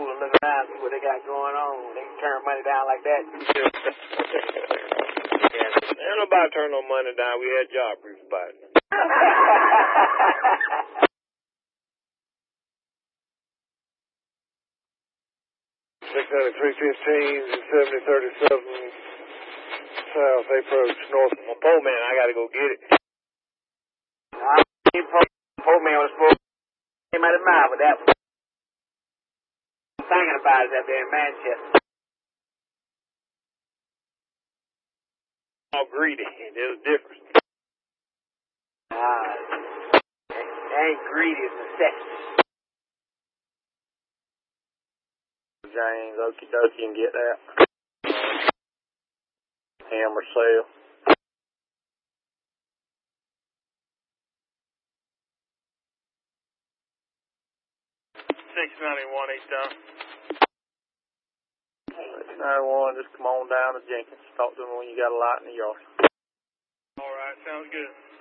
Look around, see what they got going on. They can turn money down like that. Ain't nobody turn no money down. We had job briefs about it. 315 and 7037 South Approach North. My pole man, I gotta go get it. Pole man was supposed to came out of mind with that one. I'm thinking about it up there in Manchester. All greedy. There's a difference. It ain't greedy, it's necessity. James, okie dokie, and get that. Hammer sale. 691, he's done. 691, just come on down to Jenkins. Talk to him when you got a light in the yard. All right, sounds good.